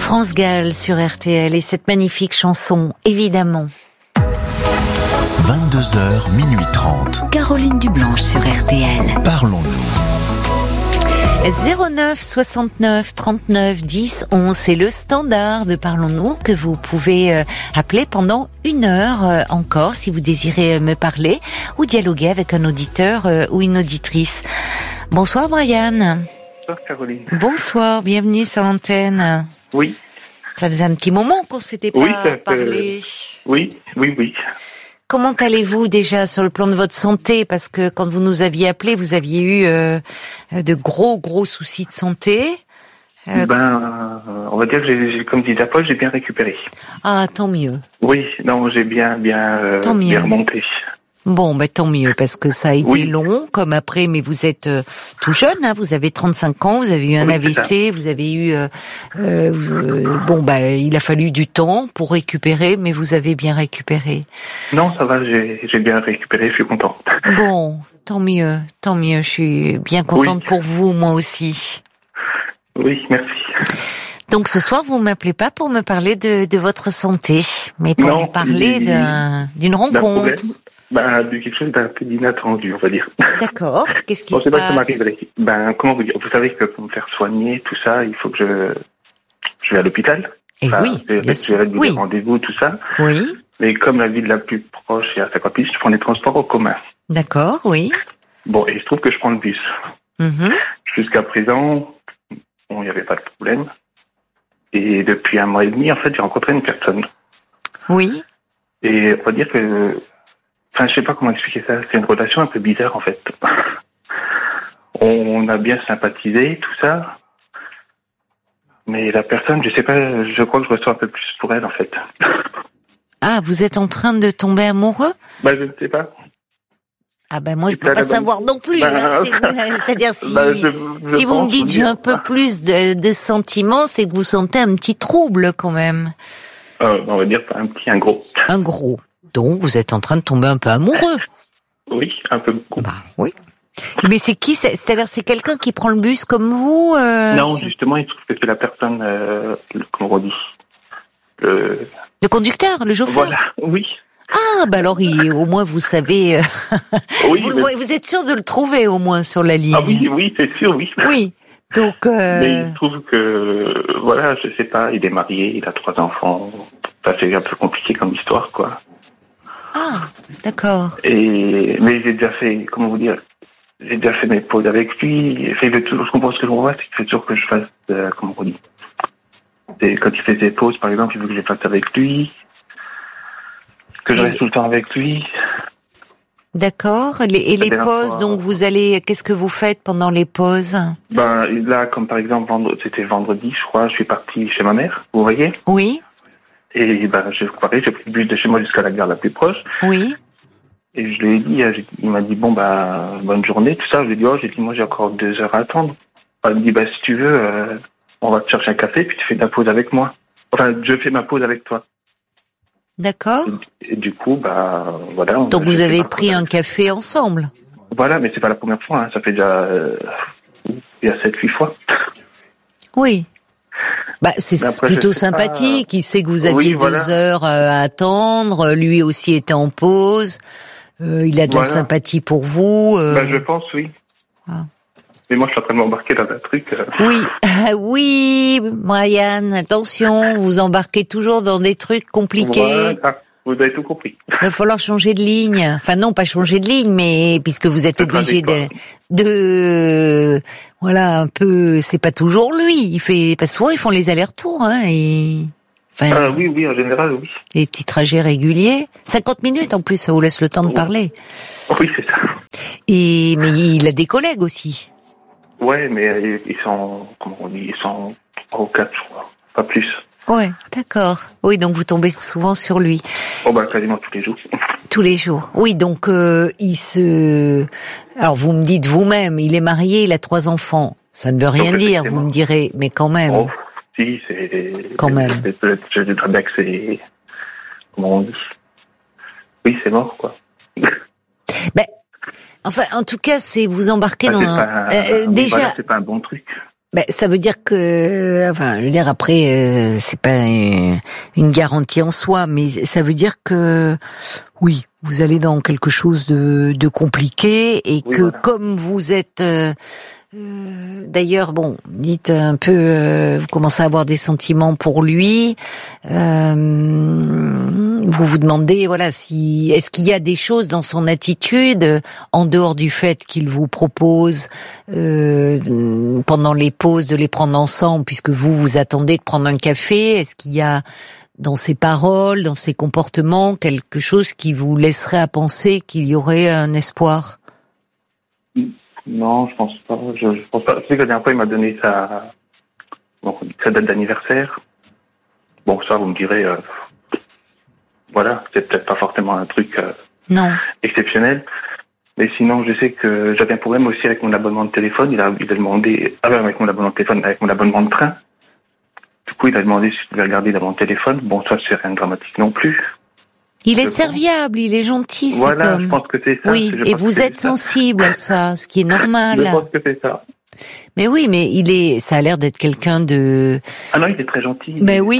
France Gall sur RTL et cette magnifique chanson, évidemment. 22h, minuit 30. Caroline Dublanche sur RTL. Parlons-nous. 09 69 39 10 11, c'est le standard de Parlons-nous que vous pouvez appeler pendant 1 heure encore si vous désirez me parler ou dialoguer avec un auditeur ou une auditrice. Bonsoir Brian. Bonsoir Caroline. Bonsoir, bienvenue sur l'antenne. Oui. Ça faisait un petit moment qu'on s'était pas parlé. Oui. Comment allez-vous déjà sur le plan de votre santé? Parce que quand vous nous aviez appelé, vous aviez eu de gros soucis de santé. On va dire que comme disait Paul, j'ai bien récupéré. Ah, tant mieux. Oui, non, j'ai bien remonté. Bon, tant mieux, parce que ça a été long, comme après, mais vous êtes tout jeune, hein, vous avez 35 ans, vous avez eu un AVC, vous avez eu... il a fallu du temps pour récupérer, mais vous avez bien récupéré. Non, ça va, j'ai bien récupéré, je suis content. Bon, tant mieux, je suis bien contente pour vous, moi aussi. Oui, merci. Donc ce soir, vous m'appelez pas pour me parler de votre santé, mais pour me parler d'une rencontre. De quelque chose d'un peu inattendu, on va dire. D'accord. Qu'est-ce qui se passe? Ça m'arriverait. Comment vous dire? Vous savez que pour me faire soigner, tout ça, il faut que je vais à l'hôpital. Et bien sûr. Des rendez-vous, tout ça. Oui. Mais comme la ville la plus proche est à 50 minutes, je prends les transports en commun. D'accord, oui. Bon, et il se trouve que je prends le bus. Mm-hmm. Jusqu'à présent, il n'y avait pas de problème. Et depuis 1 mois et demi, en fait, j'ai rencontré une personne. Oui. Et on va dire que... je sais pas comment expliquer ça. C'est une relation un peu bizarre, en fait. On a bien sympathisé, tout ça. Mais la personne, je sais pas, je crois que je ressens un peu plus pour elle, en fait. Ah, vous êtes en train de tomber amoureux? Je ne sais pas. Ah moi je peux pas savoir non plus. C'est-à-dire si vous me dites j'ai un peu plus de sentiments, c'est que vous sentez un petit trouble quand même. On va dire pas un petit, un gros. Un gros. Donc vous êtes en train de tomber un peu amoureux. Oui, un peu beaucoup. Oui. Mais c'est qui? C'est-à-dire c'est quelqu'un qui prend le bus comme vous? Non, justement, il se trouve que c'est la personne, comment on dit, le conducteur, le chauffeur. Voilà, oui. Ah, alors au moins vous savez. Vous êtes sûr de le trouver au moins sur la ligne. Ah oui, c'est sûr, oui. Oui. Donc. Mais il se trouve que je sais pas, il est marié, il a 3 enfants. C'est un peu compliqué comme histoire, quoi. Ah, d'accord. Mais j'ai déjà fait, comment vous dire, j'ai déjà fait mes pauses avec lui. Je comprends ce que je vois, c'est qu'il fait toujours que je fasse, comment on dit. Quand il fait ses pauses, par exemple, il veut que je les fasse avec lui. Que je reste tout le temps avec lui. D'accord. Et les pauses, donc qu'est-ce que vous faites pendant les pauses? Là, comme par exemple, c'était vendredi, je crois, je suis parti chez ma mère, vous voyez? Oui. Et j'ai pris le bus de chez moi jusqu'à la gare la plus proche. Oui. Et je lui ai dit, il m'a dit, bonne journée, tout ça. Je lui ai dit, moi j'ai encore 2 heures à attendre. Elle me dit, si tu veux, on va te chercher un café, puis tu fais ta pause avec moi. Enfin, je fais ma pause avec toi. D'accord. Et du coup, voilà. Donc vous avez pris un café ensemble? Voilà, mais c'est pas la première fois, hein. Ça fait déjà, il y a 7-8 fois. Oui. C'est plutôt sympathique. Il sait que vous aviez 2 heures à attendre. Lui aussi était en pause. Il a de la sympathie pour vous. Je pense, oui. Ah. Mais moi, je suis en train de m'embarquer dans un truc. Oui, Brian, attention, vous embarquez toujours dans des trucs compliqués. Voilà, vous avez tout compris. Il va falloir changer de ligne. Enfin non, pas changer de ligne, mais puisque vous êtes obligé de un peu. C'est pas toujours lui. Parce que souvent ils font les allers-retours, hein. Oui, en général, oui. Les petits trajets réguliers. 50 minutes en plus, ça vous laisse le temps de parler. Oui, c'est ça. Mais il a des collègues aussi. Ouais, mais ils sont, comment on dit, ils sont 3 ou 4, je crois, pas plus. Ouais, d'accord. Oui, donc vous tombez souvent sur lui. Quasiment tous les jours. Tous les jours. Oui, donc alors vous me dites vous-même, il est marié, il a 3 enfants. Ça ne veut rien dire, vous me direz, mais quand même. Si, c'est... Quand même. Je dirais bien que c'est... Comment on dit? Oui, c'est mort, quoi. Enfin, en tout cas, c'est vous embarquer dans déjà. C'est pas un bon truc. Ça veut dire que, enfin, je veux dire après, c'est pas une garantie en soi, mais ça veut dire que, oui, vous allez dans quelque chose de compliqué et que voilà. Comme vous êtes, d'ailleurs, bon, dites un peu, vous commencez à avoir des sentiments pour lui. Vous vous demandez, voilà, est-ce qu'il y a des choses dans son attitude, en dehors du fait qu'il vous propose pendant les pauses de les prendre ensemble, puisque vous attendez de prendre un café, est-ce qu'il y a dans ses paroles, dans ses comportements, quelque chose qui vous laisserait à penser qu'il y aurait un espoir? Non, je pense pas. Je pense pas. Tu sais que la dernière fois, il m'a donné sa date d'anniversaire. Bon, ça, vous me direz, voilà, c'est peut-être pas forcément un truc exceptionnel. Mais sinon, je sais que j'avais un problème aussi avec mon abonnement de téléphone. Il a demandé, avec mon abonnement de téléphone, avec mon abonnement de train. Du coup, il a demandé si je pouvais regarder dans mon téléphone. Bon, ça, c'est rien de dramatique non plus. Il est serviable, il est gentil, cet homme. Voilà, je pense que c'est ça. Oui, et vous êtes sensible à ça, ce qui est normal. Je pense que c'est ça. Mais oui, mais ça a l'air d'être quelqu'un de... Ah non, il est très gentil. Mais oui,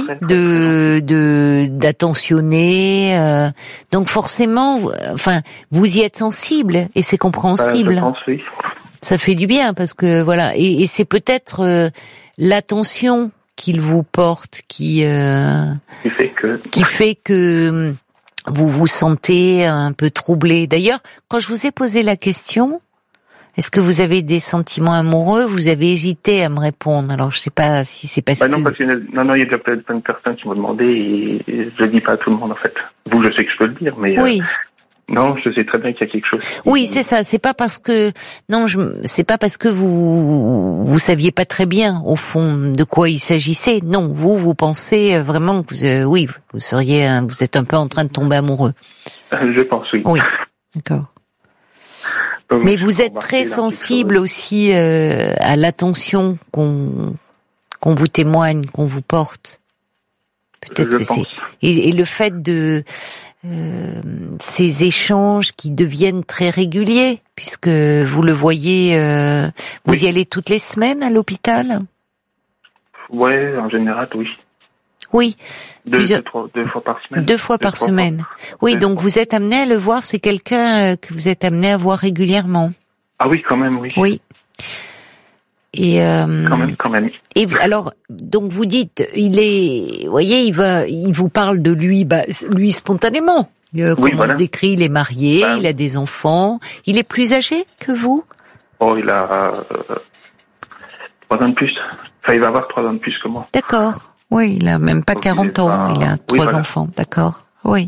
d'attentionné. Donc forcément, enfin, vous y êtes sensible et c'est compréhensible. Je pense, oui. Ça fait du bien parce que voilà, et c'est peut-être l'attention qu'il vous porte qui fait que vous vous sentez un peu troublé. D'ailleurs, quand je vous ai posé la question, est-ce que vous avez des sentiments amoureux? Vous avez hésité à me répondre. Alors, je sais pas si c'est parce que... Non, parce que il y a déjà plein de personnes qui m'ont demandé et je le dis pas à tout le monde, en fait. Vous, je sais que je peux le dire, mais... Oui. Non, je sais très bien qu'il y a quelque chose. Oui, c'est ça. C'est pas parce que c'est pas parce que vous saviez pas très bien au fond de quoi il s'agissait. Non, vous pensez vraiment que vous êtes un peu en train de tomber amoureux. Je pense, oui. Oui, d'accord. Donc, mais vous êtes très sensible aussi à l'attention qu'on vous témoigne, qu'on vous porte. Peut-être que c'est et le fait de ces échanges qui deviennent très réguliers, puisque vous le voyez, vous y allez toutes les semaines à l'hôpital? Ouais, en général, oui. Oui. Deux fois par semaine. 2 fois par semaine. Oui, donc vous êtes amené à le voir, c'est quelqu'un que vous êtes amené à voir régulièrement. Ah oui, quand même, oui. Oui. Et quand même. Et alors, donc vous dites, il vous parle de lui, lui spontanément. Comment on se décrit, il est marié, il a des enfants. Il est plus âgé que vous? Oh, il a 3 ans de plus. Enfin, il va avoir 3 ans de plus que moi. D'accord. Oui, il a même pas 40 ans. Il a 3 enfants. D'accord. Oui.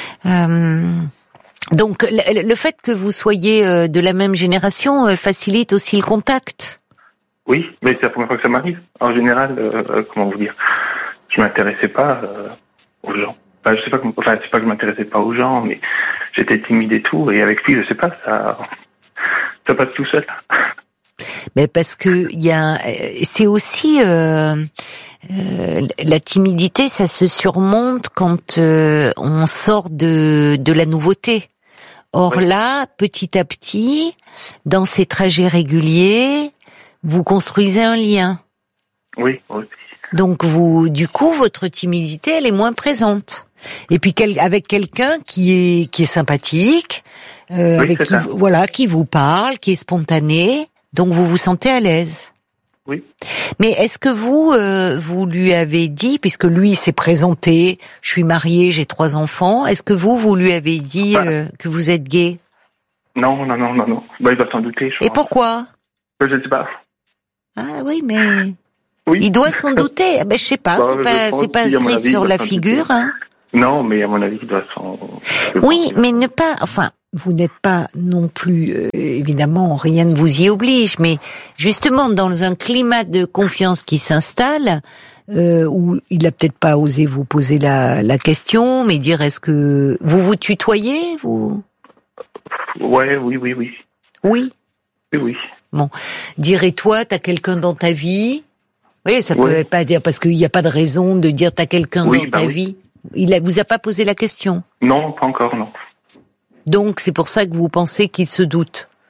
Donc, le fait que vous soyez de la même génération facilite aussi le contact. Oui, mais c'est la première fois que ça m'arrive. En général, comment vous dire, je m'intéressais pas aux gens. Enfin, c'est pas que je m'intéressais pas aux gens, mais j'étais timide et tout. Et avec lui, je sais pas, ça passe tout seul. Mais parce que c'est aussi la timidité, ça se surmonte quand on sort de la nouveauté. Or là, petit à petit, dans ces trajets réguliers, vous construisez un lien. Oui. Donc du coup, votre timidité, elle est moins présente. Et puis avec quelqu'un qui est sympathique, qui vous parle, qui est spontané, donc vous vous sentez à l'aise. Oui. Mais est-ce que vous lui avez dit, puisque lui s'est présenté, je suis marié, j'ai 3 enfants, est-ce que vous lui avez dit que vous êtes gay? Non. Il doit s'en douter. Et pourquoi? Je ne sais pas. Ah oui, mais il doit s'en douter. Je sais pas, c'est pas inscrit sur la figure. Hein. Non, mais à mon avis, il doit s'en... Oui, mais vous n'êtes pas non plus, évidemment, rien ne vous y oblige, mais justement, dans un climat de confiance qui s'installe, où il a peut-être pas osé vous poser la question, mais dire est-ce que vous tutoyez, vous? Ouais, oui. Oui? Oui. Bon, toi, t'as quelqu'un dans ta vie? Oui, ça peut pas dire, parce qu'il n'y a pas de raison de dire t'as quelqu'un dans ta vie. Il vous a pas posé la question? Non, pas encore, non. Donc, c'est pour ça que vous pensez qu'il se doute?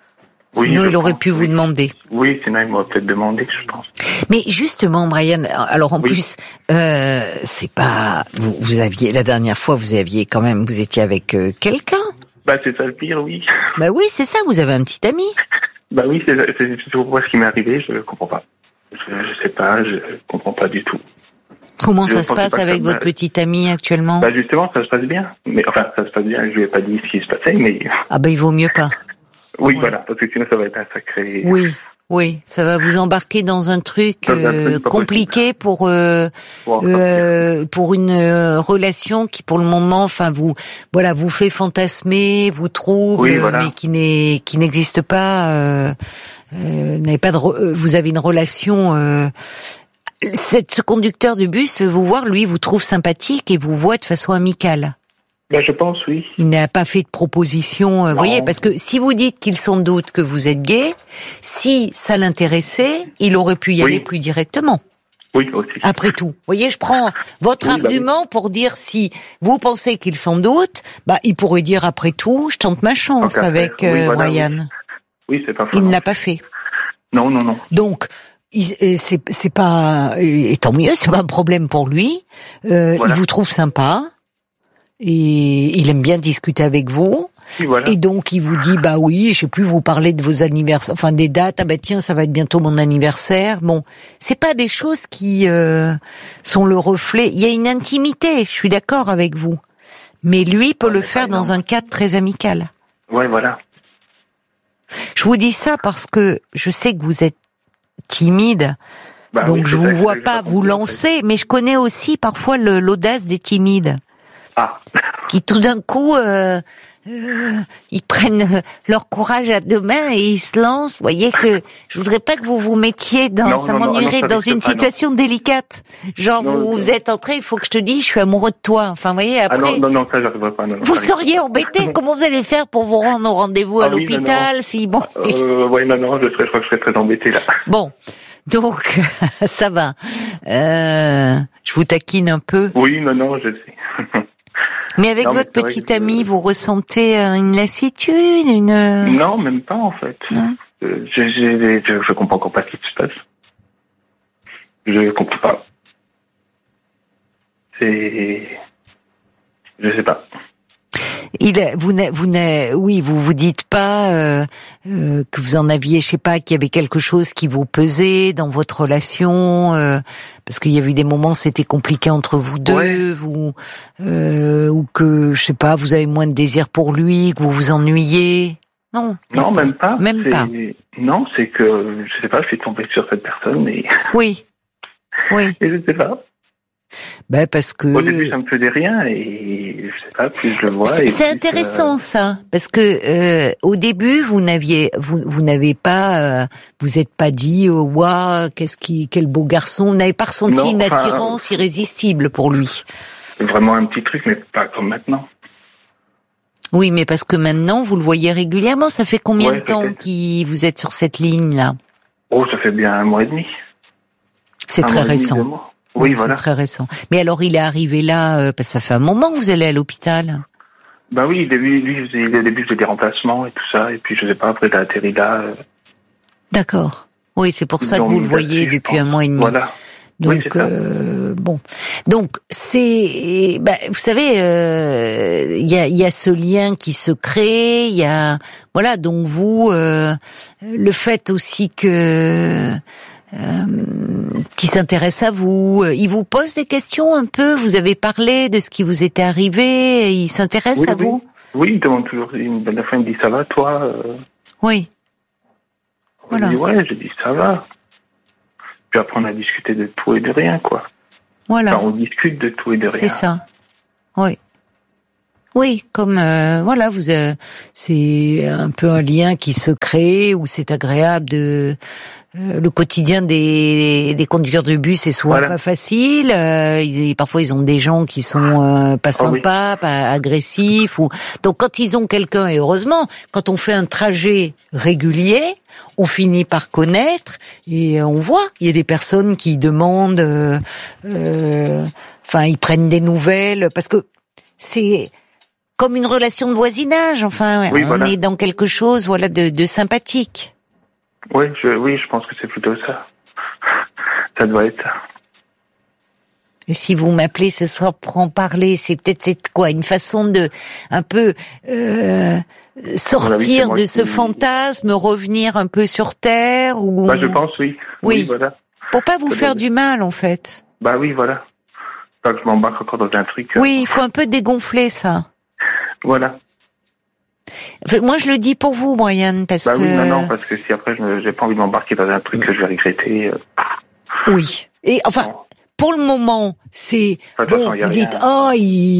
Sinon, il aurait pu vous oui. demander. Oui, sinon il m'aurait peut-être demandé, je pense. Mais justement, Brian, alors en plus, c'est pas... Vous aviez, la dernière fois, vous étiez avec quelqu'un. Bah, c'est ça le pire, oui. Bah oui, c'est ça, vous avez un petit ami. Bah oui, c'est pourquoi ce qui m'est arrivé, je comprends pas. Je sais pas, je comprends pas du tout. Comment Je ça se pensais passe pas que avec votre petit ami actuellement? Bah justement, ça se passe bien. Mais enfin, ça se passe bien, je lui ai pas dit ce qui se passait, mais... Ah bah il vaut mieux pas. Oui, Ouais. voilà, parce que sinon ça va être un sacré... Oui, ça va vous embarquer dans un truc compliqué pour une relation qui pour le moment, enfin vous fait fantasmer, vous trouble, Oui, voilà. mais qui n'existe pas. Vous avez une relation. Ce conducteur de bus veut vous voir, lui, vous trouve sympathique et vous voit de façon amicale. Ben, je pense, oui. Il n'a pas fait de proposition, vous voyez, parce que si vous dites qu'il s'en doute que vous êtes gay, si ça l'intéressait, il aurait pu y aller plus directement. Oui, aussi. Après tout, vous voyez, je prends votre argument pour dire si vous pensez qu'il s'en doute, il pourrait dire après tout, je tente ma chance avec Brian. Oui, c'est pas faux. Il ne l'a pas fait. Non. Donc, c'est pas, et tant mieux, c'est pas un problème pour lui. Il vous trouve sympa. Et il aime bien discuter avec vous. Oui, voilà. Et donc, il vous dit, oui, je sais plus, vous parlez de vos anniversaires, enfin, des dates, tiens, ça va être bientôt mon anniversaire. Bon, c'est pas des choses qui, sont le reflet. Il y a une intimité, je suis d'accord avec vous. Mais lui peut le faire dans un cadre très amical. Ouais, voilà. Je vous dis ça parce que je sais que vous êtes timide. Donc, je vous vois pas vous lancer, mais je connais aussi parfois l'audace des timides. Qui tout d'un coup ils prennent leur courage à deux mains et ils se lancent. Vous voyez que je voudrais pas que vous vous mettiez dans dans une situation délicate. Genre vous êtes entré, il faut que je te dise, je suis amoureux de toi. Enfin, vous voyez après. Non, ça j'arriverai pas. Non, vous seriez embêté. Comment vous allez faire pour vous rendre au rendez-vous à l'hôpital si bon. Je crois que je serais très embêté là. Bon. Donc, ça va. Je vous taquine un peu. Oui, non, je sais. Mais avec votre petit ami, vous ressentez une lassitude, Non, même pas en fait. Je comprends encore pas ce qui se passe. Je comprends pas. Je sais pas. Vous dites pas que vous en aviez, je sais pas, qu'il y avait quelque chose qui vous pesait dans votre relation, parce qu'il y a eu des moments c'était compliqué entre vous deux, ou que je sais pas, vous avez moins de désir pour lui, que vous vous ennuyez. Non, même pas. Pas. Non, c'est que je sais pas, je suis tombé sur cette personne et. Oui. Et je sais pas. Parce que au début ça me faisait rien et je sais pas, plus je le vois. C'est intéressant ça, parce que au début vous n'avez pas, vous êtes pas dit waouh, quel beau garçon, vous n'avez pas ressenti une attirance irrésistible pour lui. Vraiment un petit truc, mais pas comme maintenant. Oui, mais parce que maintenant vous le voyez régulièrement. Ça fait combien de temps que vous êtes sur cette ligne là? Ça fait bien 1 mois et demi. C'est très récent. Oui, voilà. C'est très récent. Mais alors, il est arrivé là, parce que ça fait un moment que vous allez à l'hôpital. Oui, au début, je faisais des remplacements et tout ça, et puis je sais pas, après, il a atterri là. D'accord. Oui, c'est pour ça que vous le voyez depuis 1 mois et demi. Voilà. Donc, bon. Donc, c'est, vous savez, il y a ce lien qui se crée, il y a, voilà, donc vous, le fait aussi que, qui s'intéresse à vous. Il vous pose des questions un peu. Vous avez parlé de ce qui vous était arrivé. Il s'intéresse à vous. Oui, il demande toujours. À la fin, il me dit ça va, toi. Oui. Voilà. Je dis ça va. Puis après, on a discuté de tout et de rien, quoi. Voilà. Enfin, on discute de tout et de rien. C'est ça. Oui. Oui, comme voilà, c'est un peu un lien qui se crée où c'est agréable de. Le quotidien des conducteurs de bus est souvent pas facile. Parfois, ils ont des gens qui sont pas sympas, pas agressifs. Donc, quand ils ont quelqu'un, et heureusement, quand on fait un trajet régulier, on finit par connaître et on voit. Il y a des personnes qui demandent, ils prennent des nouvelles parce que c'est comme une relation de voisinage. Enfin, Oui, on voilà. est dans quelque chose, voilà, de sympathique. Oui, je pense que c'est plutôt ça. Ça doit être ça. Et si vous m'appelez ce soir pour en parler, c'est quoi, une façon de un peu sortir moi de qui- ce fantasme, revenir un peu sur terre, ou Bah, je pense, oui. Oui. Voilà. pour pas vous Ça faire doit- du mal, en fait. Bah oui, voilà. Pas que je m'embarque encore dans un truc. Oui, il faut un peu dégonfler ça. Voilà. Enfin, moi, je le dis pour vous, Brian, parce Bah que oui, non, parce que si après, j'ai pas envie de m'embarquer dans un truc que je vais regretter. oui. Et enfin, Non. pour le moment, c'est Enfin, de toute bon. façon, y a Vous dites, rien. oh,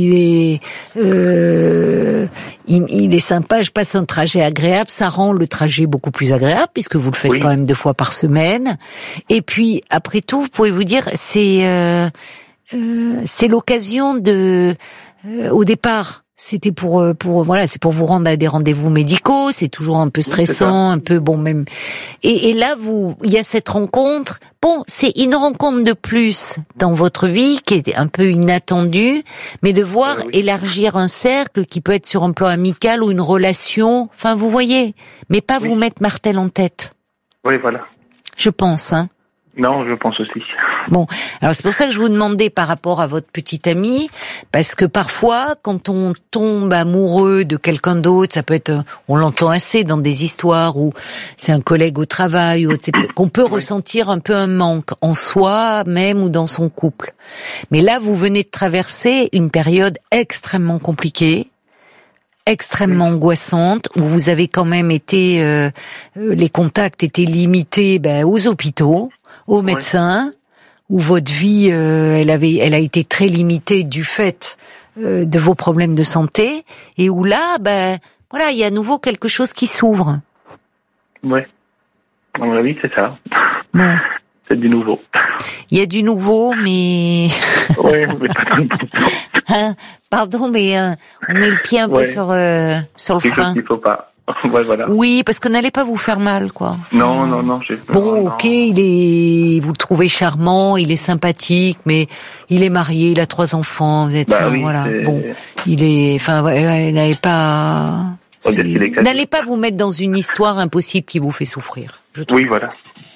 il est sympa. Je passe un trajet agréable. Ça rend le trajet beaucoup plus agréable puisque vous le faites Oui. quand même 2 fois par semaine. Et puis après tout, vous pouvez vous dire, c'est l'occasion de, au départ. C'était pour voilà, c'est pour vous rendre à des rendez-vous médicaux, c'est toujours un peu stressant, un peu bon même. Et là il y a cette rencontre. Bon, c'est une rencontre de plus dans votre vie qui est un peu inattendue, mais de voir Oui. élargir un cercle qui peut être sur un plan amical ou une relation, enfin vous voyez, mais pas Oui. vous mettre martel en tête. Oui, voilà. Je pense Non, je pense aussi. Bon, alors c'est pour ça que je vous demandais par rapport à votre petite amie, parce que parfois, quand on tombe amoureux de quelqu'un d'autre, ça peut être, on l'entend assez dans des histoires où c'est un collègue au travail, ou autre, qu'on peut ressentir un peu un manque en soi même ou dans son couple. Mais là, vous venez de traverser une période extrêmement compliquée, extrêmement angoissante, où vous avez quand même été, les contacts étaient limités aux hôpitaux, aux médecins, où votre vie, elle a été très limitée du fait de vos problèmes de santé, et où là, voilà, il y a à nouveau quelque chose qui s'ouvre. Ouais. À mon avis, c'est ça. Bon. C'est du nouveau. Il y a du nouveau, mais Oui, mais pas dans le bon sens. hein, pardon, mais on met le pied un peu Ouais. sur le Quelque chose frein. qu'il faut pas. Ouais, voilà. Oui, parce qu'on n'allait pas vous faire mal, quoi. Non, j'ai peur. Bon, non. ok, vous le trouvez charmant, il est sympathique, mais il est marié, il a 3 enfants, vous êtes, Oui, voilà, c'est- bon, il est, n'allez pas, On dirait qu'il est classique. n'allez pas vous mettre dans une histoire impossible qui vous fait souffrir, je trouve. Oui, voilà.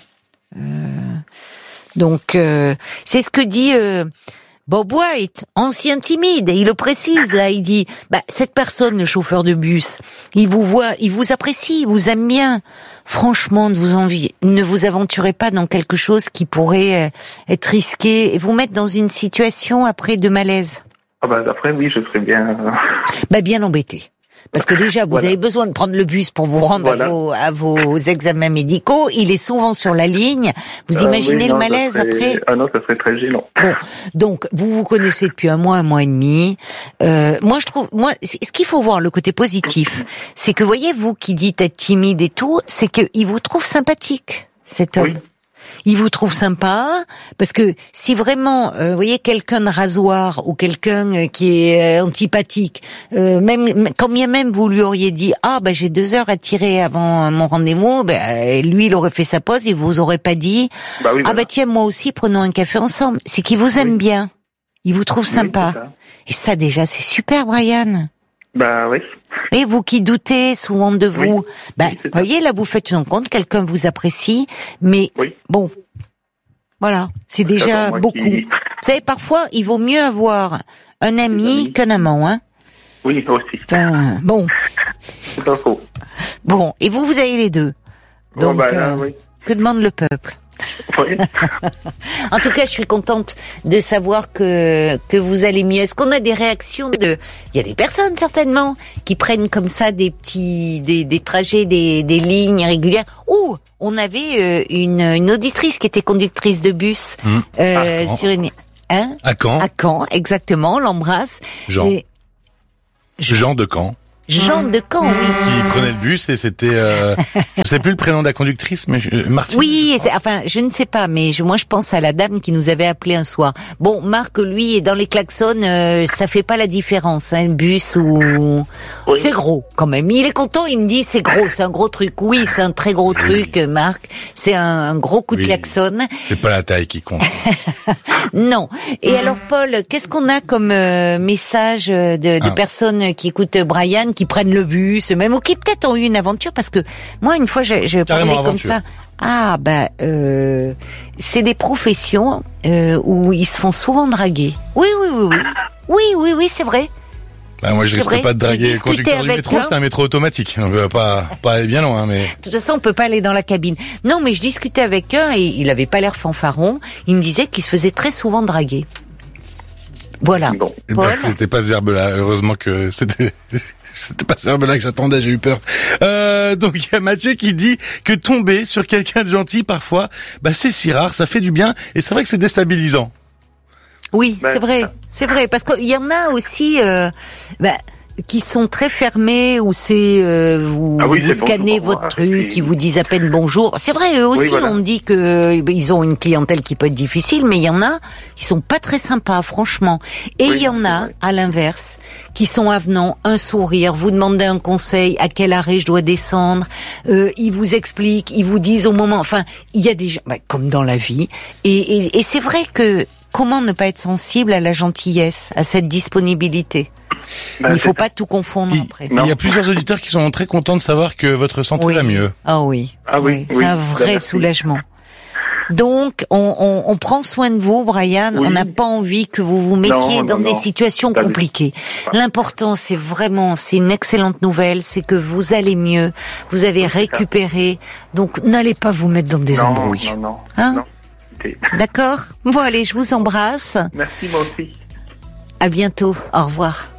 Donc, c'est ce que dit Bob White, ancien timide, et il le précise, là, il dit, cette personne, le chauffeur de bus, il vous voit, il vous apprécie, il vous aime bien. Franchement, ne vous aventurez pas dans quelque chose qui pourrait être risqué et vous mettre dans une situation après de malaise. Ah après, oui, je serais bien... Bien embêté. Parce que déjà, vous Voilà. avez besoin de prendre le bus pour vous rendre Voilà. à vos examens médicaux. Il est souvent sur la ligne. Vous imaginez oui, le non, malaise ça serait... après? Ah non, ça serait très gênant. Bon, donc vous connaissez depuis un mois et demi. Moi, je trouve, ce qu'il faut voir le côté positif, c'est que voyez vous qui dites être timide et tout, c'est que il vous trouve sympathique, cet homme. Oui. Il vous trouve sympa parce que si vraiment, vous voyez quelqu'un de rasoir ou quelqu'un qui est antipathique, même quand bien même vous lui auriez dit j'ai 2 heures à tirer avant mon rendez-vous, lui il aurait fait sa pause, il vous aurait pas dit Oui, voilà. tiens moi aussi prenons un café ensemble. C'est qu'il vous aime bien, il vous trouve sympa. c'est ça. Et ça déjà c'est super, Brian. Oui. Et vous qui doutez souvent de vous, Oui, c'est ça. voyez là vous faites une rencontre, quelqu'un vous apprécie, mais Oui. bon, voilà, c'est Parce déjà qu'attends, moi beaucoup. qui- Vous savez, parfois il vaut mieux avoir un ami amis. qu'un amant, hein. Oui, aussi. Enfin, bon, C'est pas faux. et vous avez les deux. Donc, là, oui. que demande le peuple? Oui. En tout cas, je suis contente de savoir que vous allez mieux. Est-ce qu'on a des réactions il y a des personnes certainement qui prennent comme ça des trajets, des lignes régulières. Oh, on avait une auditrice qui était conductrice de bus sur une À Caen. à Caen, exactement. On l'embrasse. Jean. Et Jean de Caen. Jean de Caen, oui. Qui prenait le bus et c'était, je sais plus le prénom de la conductrice, mais Martine. Oui, enfin, je ne sais pas, mais moi je pense à la dame qui nous avait appelé un soir. Bon, Marc, lui, est dans les klaxons, ça fait pas la différence, hein, le bus ou... Oui. C'est gros, quand même. Il est content, il me dit, c'est gros, c'est un gros truc. Oui, c'est un très gros truc, Marc. C'est un gros coup de Oui. klaxon. C'est pas la taille qui compte. Non. Et alors, Paul, qu'est-ce qu'on a comme message de personnes qui écoutent Brian, qui prennent le bus, même, ou qui peut-être ont eu une aventure, parce que moi, une fois, je parlais comme aventure. ça. Ah, c'est des professions où ils se font souvent draguer. Oui, c'est vrai. Bah, moi, je C'est risque vrai. pas de draguer J'ai le conducteur discuté du avec métro, un- c'est un métro automatique. On va pas aller bien loin, mais... De toute façon, on peut pas aller dans la cabine. Non, mais je discutais avec un et il avait pas l'air fanfaron. Il me disait qu'il se faisait très souvent draguer. Voilà. Bon. Paul. C'était pas ce verbe-là. Heureusement que c'était pas ce verbe-là que j'attendais, j'ai eu peur. Donc il y a Mathieu qui dit que tomber sur quelqu'un de gentil parfois, c'est si rare, ça fait du bien et c'est vrai que c'est déstabilisant. Oui, Ben, c'est vrai, parce qu'il y en a aussi qui sont très fermés, où vous c'est scannez bonjour, votre truc, puis- ils vous disent à peine bonjour. C'est vrai, eux aussi, voilà. on me dit que ils ont une clientèle qui peut être difficile, mais il y en a qui sont pas très sympas, franchement. Et Oui, il y en c'est a, vrai. à l'inverse, qui sont avenants, un sourire, vous demandez un conseil, à quel arrêt je dois descendre, ils vous expliquent, ils vous disent au moment, enfin, il y a des gens, comme dans la vie, et c'est vrai que comment ne pas être sensible à la gentillesse, à cette disponibilité? Ben, Il faut c'est- pas tout confondre après. Il y a plusieurs auditeurs qui sont très contents de savoir que votre santé Oui. va mieux. Ah oui. Ah oui, C'est oui. un Ben, vrai merci. soulagement. Donc, on prend soin de vous, Brian. Oui. On n'a pas envie que vous vous mettiez Non, dans non, des non. situations Pas du- compliquées. L'important, c'est une excellente nouvelle, c'est que vous allez mieux, vous avez récupéré. Donc, n'allez pas vous mettre dans des embrouilles. Non. Hein Non. Écoutez, D'accord? Bon, allez, je vous embrasse. merci, moi aussi. À bientôt. Au revoir.